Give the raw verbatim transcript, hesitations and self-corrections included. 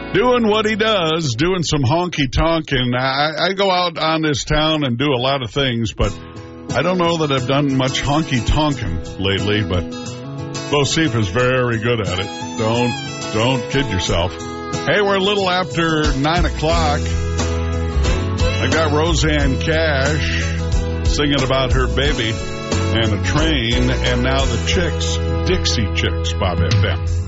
Doing what he does, doing some honky-tonkin'. I, I go out on this town and do a lot of things, but I don't know that I've done much honky-tonkin' lately, but Bo Cephas is very good at it. Don't, don't kid yourself. Hey, we're a little after nine o'clock. I got Roseanne Cash singing about her baby and a train, and now the Chicks, Dixie Chicks, Bob F M.